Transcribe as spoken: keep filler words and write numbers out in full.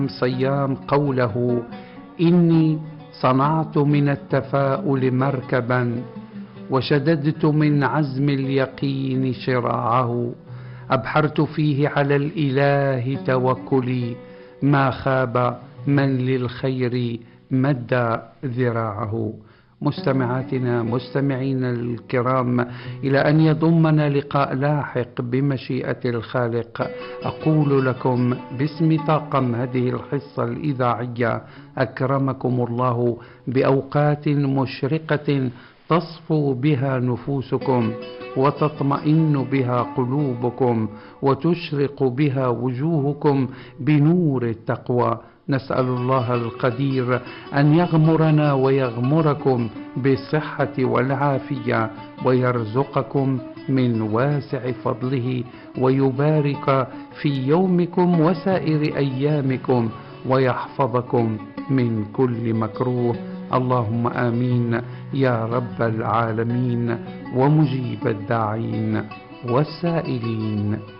صيام قوله: إني صنعت من التفاؤل مركبا وشددت من عزم اليقين شراعه، أبحرت فيه على الإله توكلي، ما خاب من للخير مد ذراعه. مستمعاتنا مستمعين الكرام، إلى أن يضمنا لقاء لاحق بمشيئة الخالق، أقول لكم باسم طاقم هذه الحصة الإذاعية: أكرمكم الله بأوقات مشرقة تصفو بها نفوسكم وتطمئن بها قلوبكم وتشرق بها وجوهكم بنور التقوى. نسأل الله القدير أن يغمرنا ويغمركم بالصحة والعافية، ويرزقكم من واسع فضله، ويبارك في يومكم وسائر أيامكم، ويحفظكم من كل مكروه. اللهم آمين يا رب العالمين ومجيب الداعين والسائلين.